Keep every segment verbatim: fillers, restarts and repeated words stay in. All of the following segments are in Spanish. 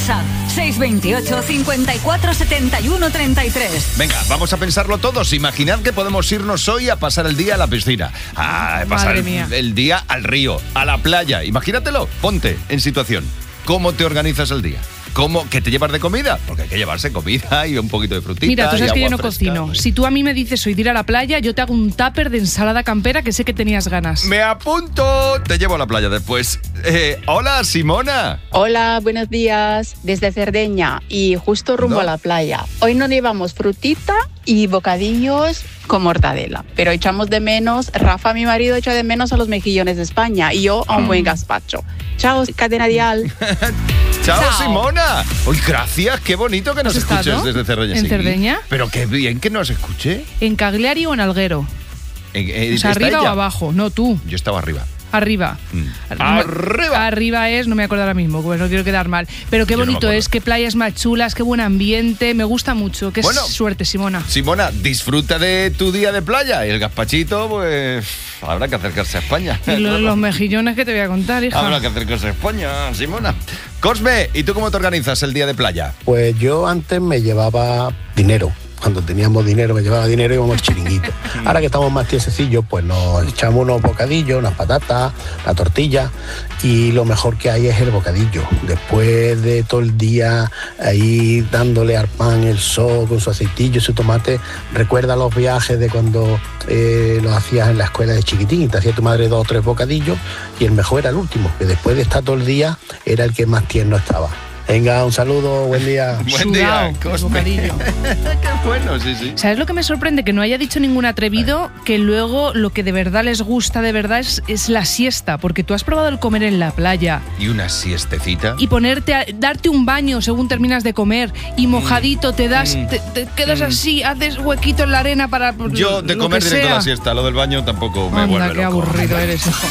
WhatsApp seis dos ocho, cinco cuatro, siete uno tres tres. Venga, vamos a pensarlo todos. Imaginad que podemos irnos hoy a pasar el día a la piscina, a pasar el, el día al río, a la playa. Imagínatelo, ponte en situación. ¿Cómo te organizas el día? ¿Cómo? ¿Qué te llevas de comida? Porque hay que llevarse comida y un poquito de frutita. Mira, tú sabes que yo no fresca. cocino. Si tú a mí me dices hoy de ir a la playa, yo te hago un tupper de ensalada campera que sé que tenías ganas. ¡Me apunto! Te llevo a la playa después. Eh, hola, Simona. Hola, buenos días. Desde Cerdeña y justo rumbo ¿No? a la playa. Hoy nos llevamos frutita y bocadillos con mortadela. Pero echamos de menos, Rafa, mi marido, echa de menos a los mejillones de España y yo a un buen gazpacho. Chao, Cadena Dial. Chao, Chao. Simona. Uy, gracias, qué bonito que nos ¿Has escuches estado desde Cerdeña. en Sí. Cerdeña? Pero qué bien que nos escuche. ¿En Cagliari o en Alguero? En- en- O sea, ¿está arriba ella? o abajo, no tú. Yo estaba arriba. Arriba. Mm. No me- ¡Arriba! Arriba es, no me acuerdo ahora mismo, pues no quiero quedar mal. Pero qué Yo no me bonito acuerdo. es, qué playas más chulas, qué buen ambiente, me gusta mucho. Qué Bueno. suerte, Simona. Simona, disfruta de tu día de playa. Y el gazpachito, pues habrá que acercarse a España. Y lo- los mejillones que te voy a contar, hija. Habrá que acercarse a España, Simona. Cosme, ¿y tú cómo te organizas el día de playa? Pues yo antes me llevaba dinero. Cuando teníamos dinero, me llevaba dinero y íbamos al chiringuito. Ahora que estamos más tiesecillos, pues nos echamos unos bocadillos, unas patatas, la tortilla, y lo mejor que hay es el bocadillo. Después de todo el día ahí dándole al pan el sol con su aceitillo, su tomate, recuerda los viajes de cuando eh, los hacías en la escuela de chiquitín, y te hacía tu madre dos o tres bocadillos, y el mejor era el último, que después de estar todo el día era el que más tierno estaba. Venga, un saludo, buen día. Buen Sudao, día, el Cosme. bocadillo. Qué bueno, sí, sí. ¿Sabes lo que me sorprende? Que no haya dicho ningún atrevido que luego lo que de verdad les gusta de verdad es, es la siesta, porque tú has probado el comer en la playa ¿Y una siestecita? y ponerte a, darte un baño según terminas de comer y mojadito te das, Mm. te, te quedas así, haces huequito en la arena para Yo de lo comer que directo a sea. la siesta, lo del baño tampoco me Anda, vuelve qué loco. aburrido eres, hijo.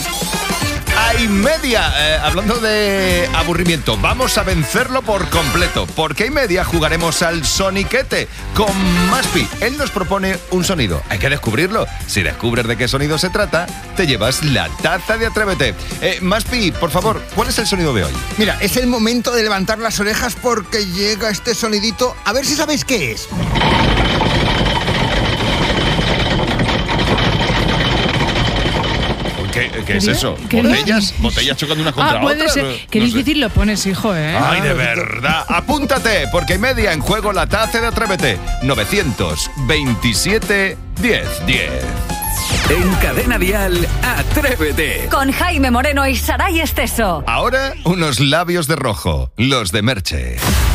Hay media, eh, hablando de aburrimiento, vamos a vencerlo por completo, porque hay media jugaremos al soniquete con Maspi. Él nos propone un sonido, hay que descubrirlo. Si descubres de qué sonido se trata, te llevas la taza de Atrévete. Eh, Maspi, por favor, ¿cuál es el sonido de hoy? Mira, es el momento de levantar las orejas porque llega este sonidito. A ver si sabéis qué es. ¿Qué, qué es eso? ¿Qué ¿Botellas? ¿Botellas chocando unas contra Ah, puede otras? ser. No- Qué no sé. difícil lo pones, hijo, ¿eh? Ay, de verdad. Apúntate, porque hay media en juego la taza de Atrévete. novecientos veintisiete diez diez. En Cadena Dial, Atrévete. Con Jaime Moreno y Saray Esteso. Ahora, unos labios de rojo, los de Merche.